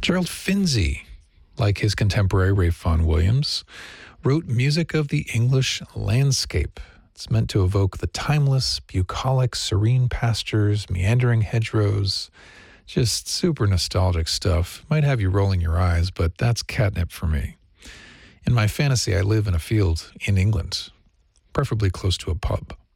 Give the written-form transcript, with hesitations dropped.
Gerald Finzi, like his contemporary Ralph Vaughan Williams, wrote music of the English landscape. It's meant to evoke the timeless, bucolic, serene pastures, meandering hedgerows, just super nostalgic stuff. Might have you rolling your eyes, but that's catnip for me. In my fantasy, I live in a field in England, preferably close to a pub.